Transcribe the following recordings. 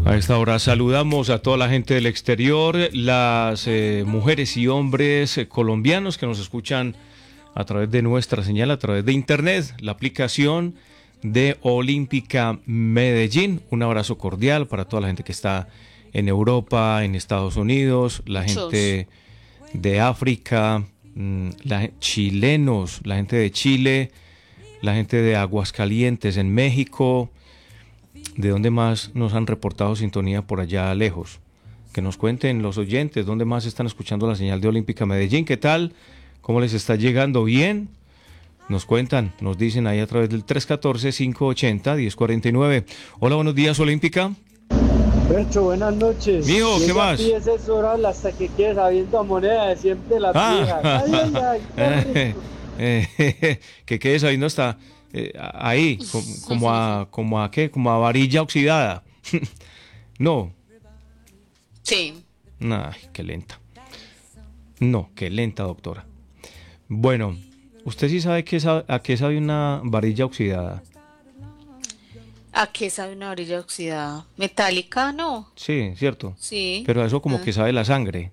A esta hora saludamos a toda la gente del exterior, las mujeres y hombres colombianos que nos escuchan a través de nuestra señal, a través de internet, la aplicación de Olímpica Medellín. Un abrazo cordial para toda la gente que está en Europa, en Estados Unidos, la gente de África, chilenos, la gente de Chile, la gente de Aguascalientes en México. ¿De dónde más nos han reportado sintonía por allá lejos? Que nos cuenten los oyentes, ¿dónde más están escuchando la señal de Olímpica Medellín? ¿Qué tal? ¿Cómo les está llegando? ¿Bien? Nos cuentan, nos dicen ahí a través del 314-580-1049. Hola, buenos días, Olímpica. Percho, buenas noches. Mijo, ¿qué más? Y ese es oral hasta que quede sabiendo a moneda de siempre la vieja. Ay, que quede sabiendo hasta... ahí, como a qué, como a varilla oxidada. No. Sí. Ay, qué lenta. No, qué lenta, doctora. Bueno, ¿usted sí sabe a qué sabe una varilla oxidada? ¿A qué sabe una varilla oxidada? ¿Metálica? No. Sí, cierto. Sí. Pero a eso como que sabe la sangre.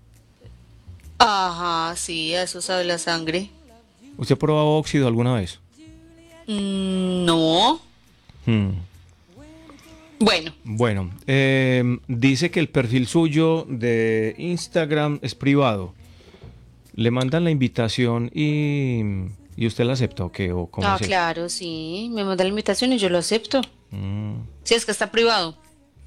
Ajá, sí, a eso sabe la sangre. ¿Usted ha probado óxido alguna vez? No. Bueno, dice que el perfil suyo de Instagram es privado. Le mandan la invitación y usted la acepta, ¿o qué? ¿O cómo es eso? Claro, sí. Me manda la invitación y yo lo acepto. Sí, es que está privado.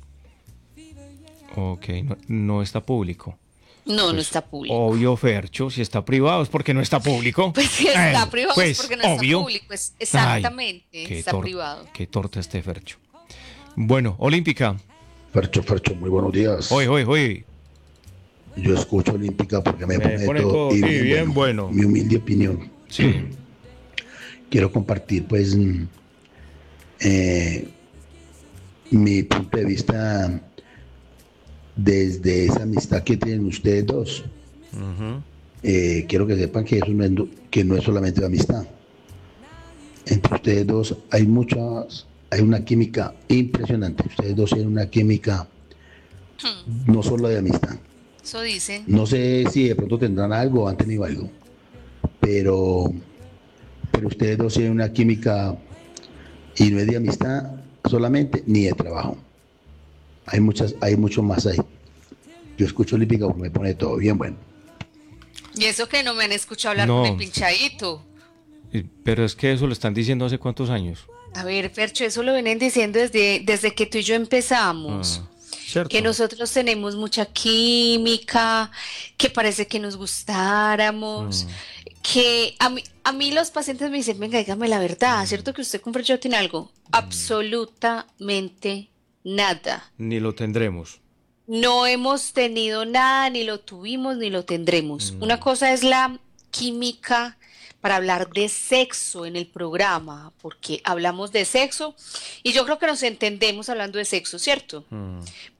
Ok, no está público. No, no Pues, está público. obvio, Fercho, si está privado es porque no está público. Pues si está privado pues, es porque no obvio. está público. Exactamente, Ay, está privado. Qué torta este Fercho. Bueno, Olímpica. Fercho, muy buenos días. Oye. Yo escucho Olímpica porque me pone todo y y bien bueno. Mi humilde opinión. Sí. Quiero compartir, pues, mi punto de vista desde esa amistad que tienen ustedes dos. Quiero que sepan que eso que no es solamente la amistad. Entre ustedes dos hay una química impresionante. Ustedes dos tienen una química no solo de amistad. Eso dicen. No sé si de pronto tendrán algo o han tenido algo, pero ustedes dos tienen una química y no es de amistad solamente ni de trabajo. Hay mucho más ahí. Yo escucho Olímpica porque me pone todo bien bueno. Y eso que no me han escuchado hablar con el pinchadito. Pero es que eso lo están diciendo hace cuántos años. A ver, Percho, eso lo vienen diciendo desde que tú y yo empezamos. ¿Cierto? Que nosotros tenemos mucha química, que parece que nos gustáramos, que a mí los pacientes me dicen, venga, dígame la verdad, ¿cierto que usted con Fercho tiene algo? Absolutamente nada. Ni lo tendremos. No hemos tenido nada, ni lo tuvimos, ni lo tendremos. Una cosa es la química para hablar de sexo en el programa, porque hablamos de sexo y yo creo que nos entendemos hablando de sexo, ¿cierto?